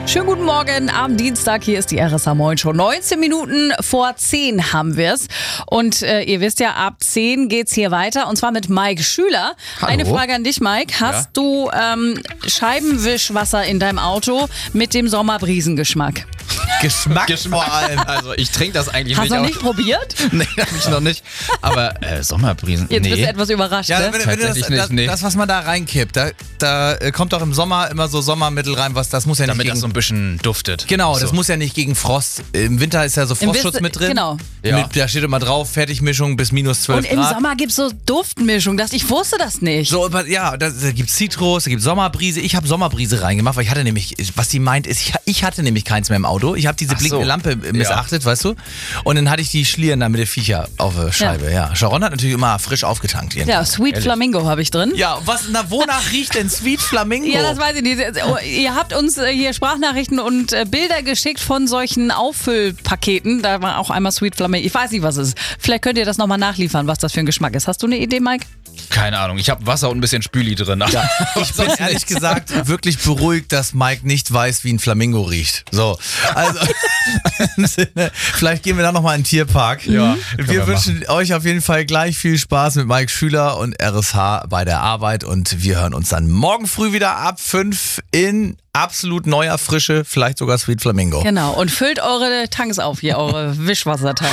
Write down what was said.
Schönen guten Morgen am Dienstag, hier ist die RSA Moin Show. 19 Minuten vor 10 haben wir's. Und ihr wisst ja, ab 10 geht's hier weiter und zwar mit Mike Schüler. Hallo. Eine Frage an dich, Mike. Hast du Scheibenwischwasser in deinem Auto mit dem Sommerbrisengeschmack? Geschmack vor allem. Also ich trinke das eigentlich Hast nicht. du noch nicht probiert? Nee, hab ich noch nicht. Aber Sommerbrisen, Jetzt bist du nee. etwas überrascht, Ja, ne? wenn Tatsächlich nicht, nee. das, was man da reinkippt, da kommt doch im Sommer immer so Sommermittel rein, das muss ja nicht Damit gegen... das so ein bisschen duftet. Genau, das so. muss ja nicht gegen Frost. Im Winter ist ja so Frostschutz mit drin. Genau. Ja. Da steht immer drauf, Fertigmischung bis minus 12 Und im Grad. Sommer gibt's so Duftmischung. Ich wusste das nicht. So, ja, da gibt's Zitrus, da gibt's Sommerbrise. Ich habe Sommerbrise reingemacht, weil ich hatte nämlich, was die meint ist, ich hatte nämlich keins mehr im Auto. Ich habe diese blinkende Lampe missachtet, weißt du? Und dann hatte ich die Schlieren da mit der Viecher auf der Scheibe, ja. Sharon hat natürlich immer frisch aufgetankt. Ja, Sweet Flamingo habe ich drin. Ja, wonach riecht denn Sweet Flamingo? Ja, das weiß ich nicht. Ihr habt uns hier Sprachnachrichten und Bilder geschickt von solchen Auffüllpaketen. Da war auch einmal Sweet Flamingo. Ich weiß nicht, was es ist. Vielleicht könnt ihr das nochmal nachliefern, was das für ein Geschmack ist. Hast du eine Idee, Mike? Keine Ahnung, ich habe Wasser und ein bisschen Spüli drin. Ja, ich bin ehrlich gesagt wirklich beruhigt, dass Mike nicht weiß, wie ein Flamingo riecht. So, also vielleicht gehen wir dann nochmal in den Tierpark. Ja, wir wünschen euch auf jeden Fall gleich viel Spaß mit Mike Schüler und RSH bei der Arbeit und wir hören uns dann morgen früh wieder ab 5 in absolut neuer Frische, vielleicht sogar Sweet Flamingo. Genau. Und füllt eure Tanks auf hier, eure Wischwassertanks.